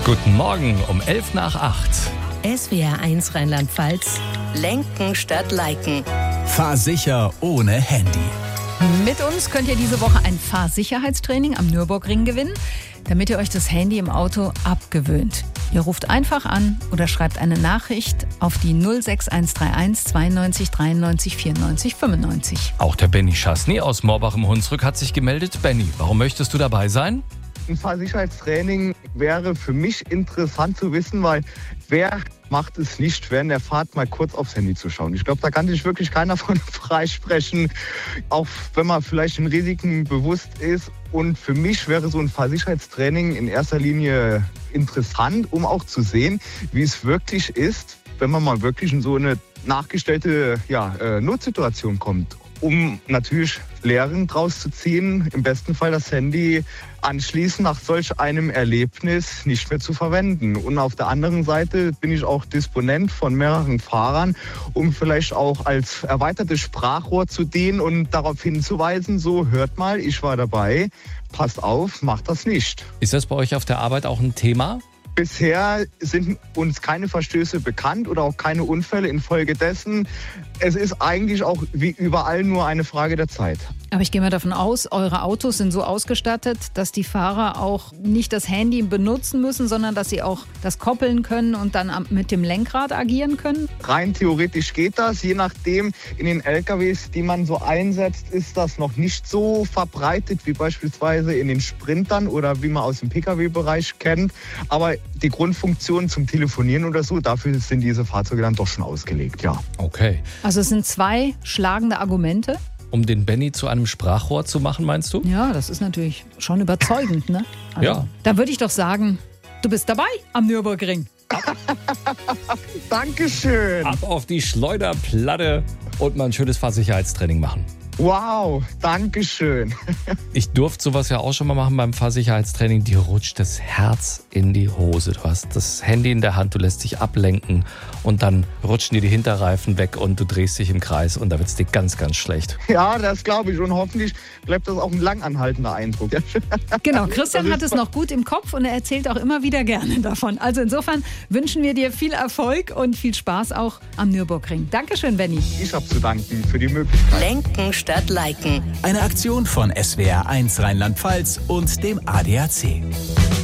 Guten Morgen um 7:55. SWR1 Rheinland-Pfalz. Lenken statt Liken. Fahr sicher ohne Handy. Mit uns könnt ihr diese Woche ein Fahrsicherheitstraining am Nürburgring gewinnen, damit ihr euch das Handy im Auto abgewöhnt. Ihr ruft einfach an oder schreibt eine Nachricht auf die 06131 92 93 94 95. Auch der Benny Schassny aus Morbach im Hunsrück hat sich gemeldet. Benny, warum möchtest du dabei sein? Ein Fahrsicherheitstraining wäre für mich interessant zu wissen, weil wer macht es nicht, während der Fahrt mal kurz aufs Handy zu schauen. Ich glaube, da kann sich wirklich keiner von freisprechen, auch wenn man vielleicht den Risiken bewusst ist. Und für mich wäre so ein Fahrsicherheitstraining in erster Linie interessant, um auch zu sehen, wie es wirklich ist, wenn man mal wirklich in so eine nachgestellte Notsituation kommt. Um natürlich Lehren draus zu ziehen, im besten Fall das Handy anschließend nach solch einem Erlebnis nicht mehr zu verwenden. Und auf der anderen Seite bin ich auch Disponent von mehreren Fahrern, um vielleicht auch als erweitertes Sprachrohr zu dienen und darauf hinzuweisen, so hört mal, ich war dabei, passt auf, macht das nicht. Ist das bei euch auf der Arbeit auch ein Thema? Bisher sind uns keine Verstöße bekannt oder auch keine Unfälle infolgedessen. Es ist eigentlich auch wie überall nur eine Frage der Zeit. Aber ich gehe mal davon aus, eure Autos sind so ausgestattet, dass die Fahrer auch nicht das Handy benutzen müssen, sondern dass sie auch das koppeln können und dann mit dem Lenkrad agieren können? Rein theoretisch geht das. Je nachdem, in den LKWs, die man so einsetzt, ist das noch nicht so verbreitet wie beispielsweise in den Sprintern oder wie man aus dem Pkw-Bereich kennt. Aber die Grundfunktion zum Telefonieren oder so, dafür sind diese Fahrzeuge dann doch schon ausgelegt, ja. Okay. Also es sind zwei schlagende Argumente. Um den Benny zu einem Sprachrohr zu machen, meinst du? Ja, das ist natürlich schon überzeugend, ne? Also, Ja. Da würde ich doch sagen, du bist dabei am Nürburgring. Dankeschön. Ab auf die Schleuderplatte und mal ein schönes Fahrsicherheitstraining machen. Wow, Dankeschön. Ich durfte sowas ja auch schon mal machen beim Fahrsicherheitstraining. Dir rutscht das Herz in die Hose. Du hast das Handy in der Hand, du lässt dich ablenken und dann rutschen dir die Hinterreifen weg und du drehst dich im Kreis und da wird es dir ganz, ganz schlecht. Ja, das glaube ich und hoffentlich bleibt das auch ein langanhaltender Eindruck. Genau, Christian hat es noch gut im Kopf und er erzählt auch immer wieder gerne davon. Also insofern wünschen wir dir viel Erfolg und viel Spaß auch am Nürburgring. Dankeschön, Benny. Ich habe zu danken für die Möglichkeit. Lenken statt Liken. Eine Aktion von SWR1 Rheinland-Pfalz und dem ADAC.